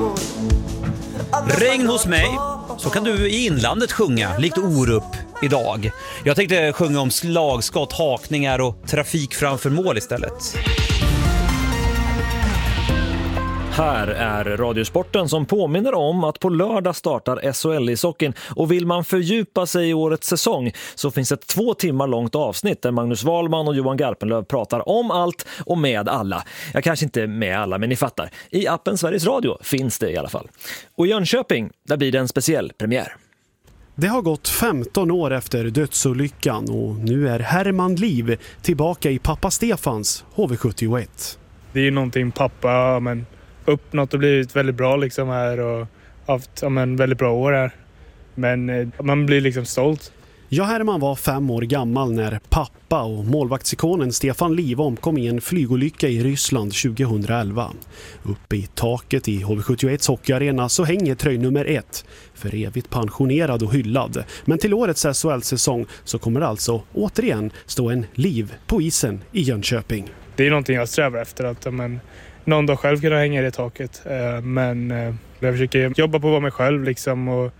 Regn hos mig, så kan du i inlandet sjunga, likt Orup idag. Jag tänkte sjunga om slagskott, hakningar och trafik framför mål istället. Här är Radiosporten som påminner om att på lördag startar SHL-ishockeyn, och vill man fördjupa sig i årets säsong så finns ett 2 timmar långt avsnitt där Magnus Wahlman och Johan Garpenlöv pratar om allt och med alla. Jag kanske inte med alla, men ni fattar. I appen Sveriges Radio finns det i alla fall. Och i Jönköping, där blir det en speciell premiär. Det har gått 15 år efter dödsolyckan och nu är Herman Liv tillbaka i pappa Stefans HV71. Det är ju någonting pappa uppnått och blivit väldigt bra liksom här och haft väldigt bra år här. Men man blir liksom stolt. Ja, Herman var 5 år gammal när pappa och målvaktsikonen Stefan Liv omkom i en flygolycka i Ryssland 2011. Uppe i taket i HV71 hockeyarena så hänger tröj nummer 1, för evigt pensionerad och hyllad. Men till årets SHL-säsong så kommer det alltså återigen stå en Liv på isen i Jönköping. Det är någonting jag strävar efter, att någon dag själv kunna hänga i det taket. Men jag försöker jobba på att vara mig själv liksom, och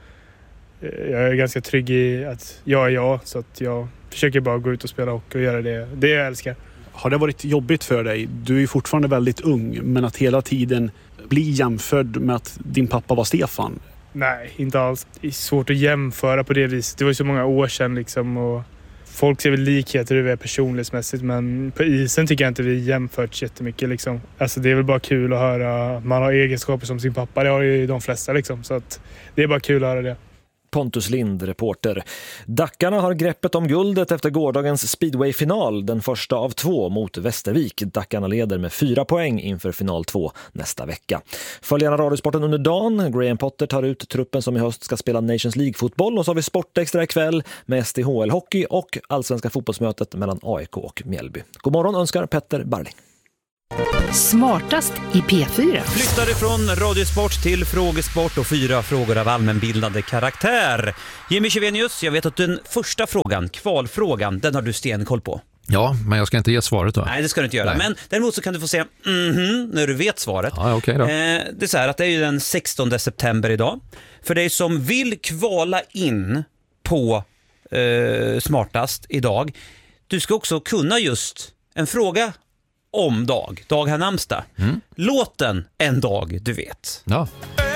jag är ganska trygg i att jag är jag, så att jag försöker bara gå ut och spela hockey och göra det jag älskar. Har det varit jobbigt för dig? Du är ju fortfarande väldigt ung, men att hela tiden bli jämförd med att din pappa var Stefan? Nej, inte alls. Det är svårt att jämföra på det viset. Det var ju så många år sedan liksom, och folk ser väl likheter hur vi är personlighetsmässigt, men på isen tycker jag inte vi jämfört jättemycket liksom. Alltså det är väl bara kul att höra, man har egenskaper som sin pappa, det har ju de flesta liksom, så att det är bara kul att höra det. Pontus Lind, reporter. Dackarna har greppet om guldet efter gårdagens speedway-final, den första av 2 mot Västervik. Dackarna leder med 4 poäng inför final 2 nästa vecka. Följ gärna Radiosporten under dagen. Graham Potter tar ut truppen som i höst ska spela Nations League-fotboll, och så har vi Sportextra ikväll med STHL-hockey och allsvenska fotbollsmötet mellan AIK och Mjällby. God morgon önskar Petter Barling. Smartast i P4. Flyttade från Radiosport till Frågesport och 4 frågor av allmänbildande karaktär. Jimmy Chevenius, jag vet att den första frågan, kvalfrågan, den har du stenkoll på. Ja, men jag ska inte ge svaret då. Nej, det ska du inte göra. Nej. Men däremot så kan du få säga när du vet svaret. Ja, okej då. Det är så här att det är ju den 16 september idag. För dig som vill kvala in på Smartast idag, du ska också kunna just en fråga om dag har namnsdag. Låten En dag du vet. Ja.